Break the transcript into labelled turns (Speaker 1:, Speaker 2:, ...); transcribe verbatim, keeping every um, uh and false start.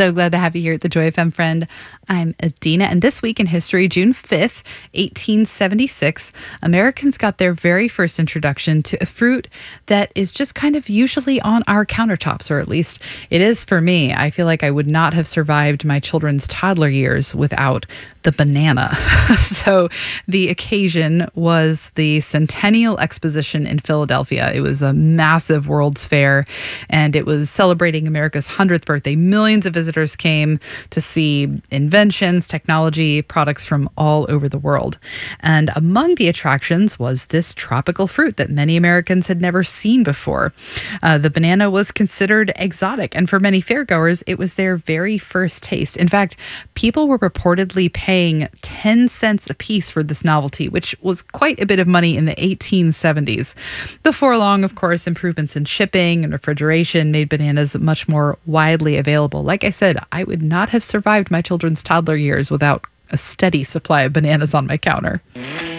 Speaker 1: So glad to have you here at the Joy F M, friend. I'm Adina, and this week in history, June fifth, eighteen seventy-six, Americans got their very first introduction to a fruit that is just kind of usually on our countertops, or at least it is for me. I feel like I would not have survived my children's toddler years without the banana. So the occasion was the Centennial Exposition in Philadelphia. It was a massive World's Fair, and it was celebrating America's hundredth birthday. Millions of visitors came to see inventions, technology, products from all over the world. And among the attractions was this tropical fruit that many Americans had never seen before. Uh, the banana was considered exotic, and for many fairgoers, it was their very first taste. In fact, people were reportedly paying ten cents a piece for this novelty, which was quite a bit of money in the eighteen seventies. Before long, of course, improvements in shipping and refrigeration made bananas much more widely available. Like I said, I would not have survived my children's toddler years without a steady supply of bananas on my counter.